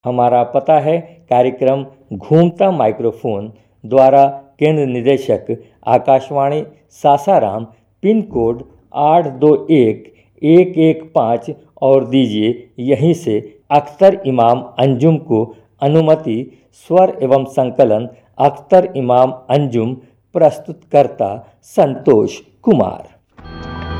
हमारा पता है कार्यक्रम घूमता माइक्रोफोन द्वारा केंद्र निदेशक आकाशवाणी सासाराम, पिन कोड 821115 और दीजिए। यहीं से अख्तर इमाम अंजुम को अनुमति। स्वर एवं संकलन अख्तर इमाम अंजुम, प्रस्तुतकर्ता संतोष कुमार।